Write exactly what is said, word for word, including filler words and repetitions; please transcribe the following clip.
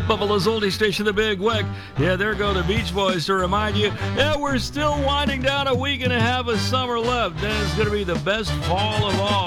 Buffalo's oldie station, The Big Wick. Yeah, there go the Beach Boys to remind you, yeah, we're still winding down a week and a half of summer left. Then it's going to be the best fall of all.